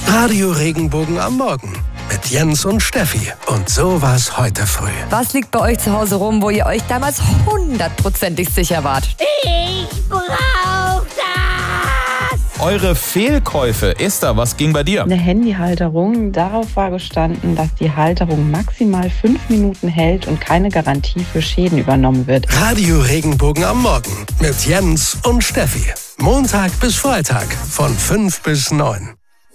Radio Regenbogen am Morgen mit Jens und Steffi. Und so war's heute früh. Was liegt bei euch zu Hause rum, wo ihr euch damals 100%ig sicher wart? Ich brauch das! Eure Fehlkäufe. Esther, was ging bei dir? Eine Handyhalterung, darauf war gestanden, dass die Halterung maximal 5 Minuten hält und keine Garantie für Schäden übernommen wird. Radio Regenbogen am Morgen mit Jens und Steffi. Montag bis Freitag von 5 bis 9.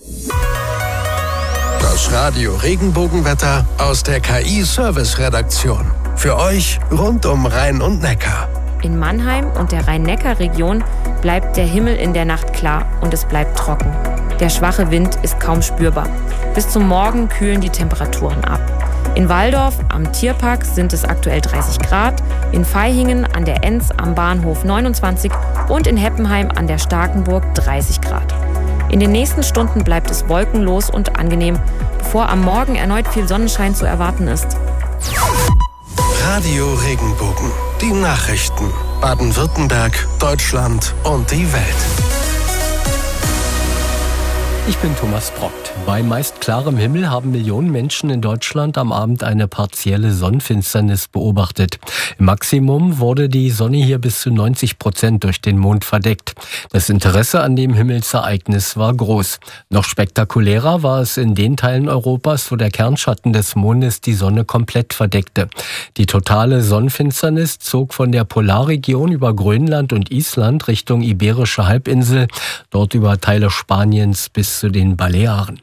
Das Radio Regenbogenwetter aus der KI-Service-Redaktion. Für euch rund um Rhein und Neckar. In Mannheim und der Rhein-Neckar-Region bleibt der Himmel in der Nacht klar und es bleibt trocken. Der schwache Wind ist kaum spürbar. Bis zum Morgen kühlen die Temperaturen ab. In Walldorf am Tierpark sind es aktuell 30 Grad, in Vaihingen an der Enz am Bahnhof 29 und in Heppenheim an der Starkenburg 30 Grad. In den nächsten Stunden bleibt es wolkenlos und angenehm, bevor am Morgen erneut viel Sonnenschein zu erwarten ist. Radio Regenbogen. Die Nachrichten. Baden-Württemberg, Deutschland und die Welt. Ich bin Thomas Brockt. Bei meist klarem Himmel haben Millionen Menschen in Deutschland am Abend eine partielle Sonnenfinsternis beobachtet. Im Maximum wurde die Sonne hier bis zu 90% durch den Mond verdeckt. Das Interesse an dem Himmelsereignis war groß. Noch spektakulärer war es in den Teilen Europas, wo der Kernschatten des Mondes die Sonne komplett verdeckte. Die totale Sonnenfinsternis zog von der Polarregion über Grönland und Island Richtung Iberische Halbinsel, dort über Teile Spaniens bis zu den Balearen.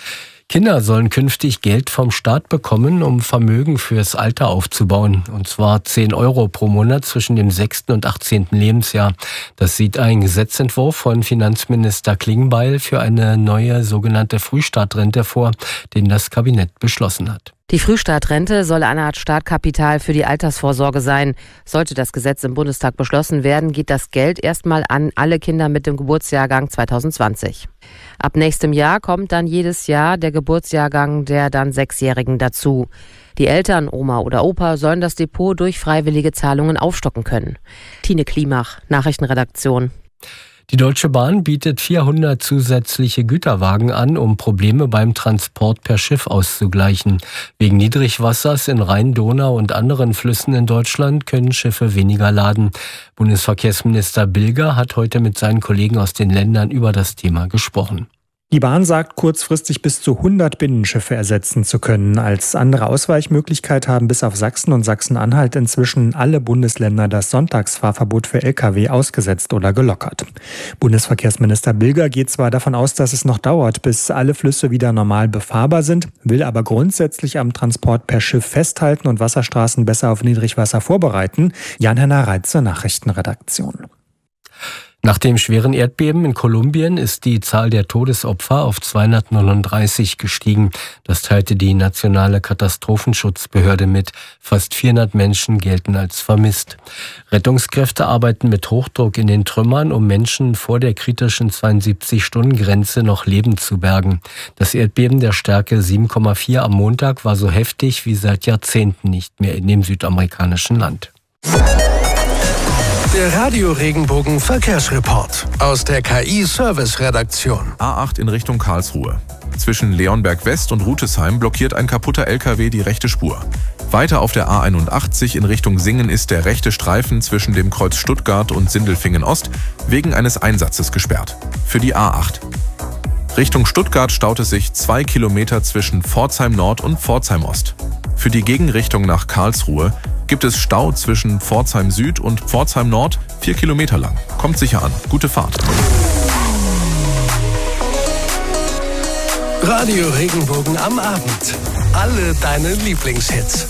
Kinder sollen künftig Geld vom Staat bekommen, um Vermögen fürs Alter aufzubauen. Und zwar 10 € pro Monat zwischen dem 6. und 18. Lebensjahr. Das sieht ein Gesetzentwurf von Finanzminister Klingbeil für eine neue sogenannte Frühstartrente vor, den das Kabinett beschlossen hat. Die Frühstartrente soll eine Art Startkapital für die Altersvorsorge sein. Sollte das Gesetz im Bundestag beschlossen werden, geht das Geld erstmal an alle Kinder mit dem Geburtsjahrgang 2020. Ab nächstem Jahr kommt dann jedes Jahr der Geburtsjahrgang der dann 6-Jährigen dazu. Die Eltern, Oma oder Opa, sollen das Depot durch freiwillige Zahlungen aufstocken können. Tine Klimach, Nachrichtenredaktion. Die Deutsche Bahn bietet 400 zusätzliche Güterwagen an, um Probleme beim Transport per Schiff auszugleichen. Wegen Niedrigwassers in Rhein, Donau und anderen Flüssen in Deutschland können Schiffe weniger laden. Bundesverkehrsminister Bilger hat heute mit seinen Kollegen aus den Ländern über das Thema gesprochen. Die Bahn sagt, kurzfristig bis zu 100 Binnenschiffe ersetzen zu können. Als andere Ausweichmöglichkeit haben bis auf Sachsen und Sachsen-Anhalt inzwischen alle Bundesländer das Sonntagsfahrverbot für Lkw ausgesetzt oder gelockert. Bundesverkehrsminister Bilger geht zwar davon aus, dass es noch dauert, bis alle Flüsse wieder normal befahrbar sind, will aber grundsätzlich am Transport per Schiff festhalten und Wasserstraßen besser auf Niedrigwasser vorbereiten. Jan-Henner Reitz zur Nachrichtenredaktion. Nach dem schweren Erdbeben in Kolumbien ist die Zahl der Todesopfer auf 239 gestiegen. Das teilte die nationale Katastrophenschutzbehörde mit. Fast 400 Menschen gelten als vermisst. Rettungskräfte arbeiten mit Hochdruck in den Trümmern, um Menschen vor der kritischen 72-Stunden-Grenze noch lebend zu bergen. Das Erdbeben der Stärke 7,4 am Montag war so heftig wie seit Jahrzehnten nicht mehr in dem südamerikanischen Land. Der Radio Regenbogen Verkehrsreport aus der KI-Service-Redaktion. A8 in Richtung Karlsruhe. Zwischen Leonberg West und Rütesheim blockiert ein kaputter LKW die rechte Spur. Weiter auf der A81 in Richtung Singen ist der rechte Streifen zwischen dem Kreuz Stuttgart und Sindelfingen Ost wegen eines Einsatzes gesperrt. Für die A8. Richtung Stuttgart staut es sich 2 Kilometer zwischen Pforzheim Nord und Pforzheim Ost. Für die Gegenrichtung nach Karlsruhe gibt es Stau zwischen Pforzheim Süd und Pforzheim Nord 4 Kilometer lang. Kommt sicher an. Gute Fahrt. Radio Regenbogen am Abend. Alle deine Lieblingshits.